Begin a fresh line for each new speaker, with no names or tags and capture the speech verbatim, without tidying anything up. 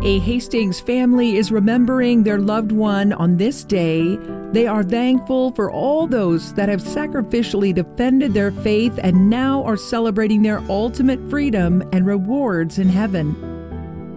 A Hastings family is remembering their loved one on this day. They are thankful for all those that have sacrificially defended their faith and now are celebrating their ultimate freedom and rewards in heaven.